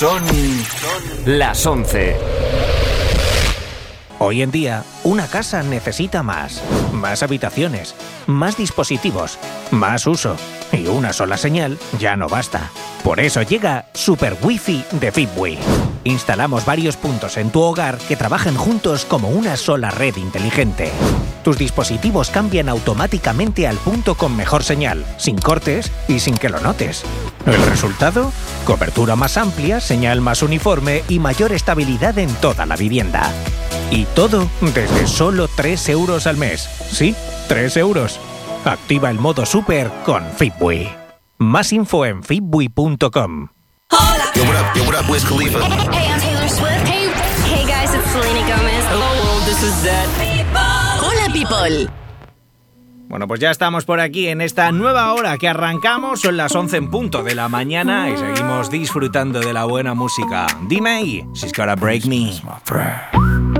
Son las 11. Hoy en día, una casa necesita más habitaciones, más dispositivos, más uso. Y una sola señal ya no basta. Por eso llega Super Wi-Fi de Fitbee. Instalamos varios puntos en tu hogar que trabajan juntos como una sola red inteligente. Tus dispositivos cambian automáticamente al punto con mejor señal, sin cortes y sin que lo notes. ¿El resultado? Cobertura más amplia, señal más uniforme y mayor estabilidad en toda la vivienda. Y todo desde solo 3 euros al mes. Sí, 3 euros. Activa el modo Super con Fitbee. Más info en fitbee.com. Hola. Yo, what up, Wiz Khalifa? Hey, I'm Taylor Swift. Hey guys, it's Selena Gomez. Hello world, this is Zed. Hola people. Bueno, pues ya estamos por aquí en esta nueva hora que arrancamos. Son las 11 en punto de la mañana y seguimos disfrutando de la buena música. Dime, She's Gotta Break Me.